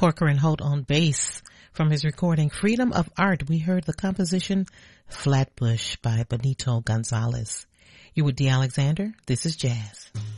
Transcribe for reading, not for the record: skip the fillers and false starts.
Corcoran Holt on bass. From his recording Freedom of Art, we heard the composition Flatbush by Benito Gonzalez. You with D. Alexander. This is Jazz.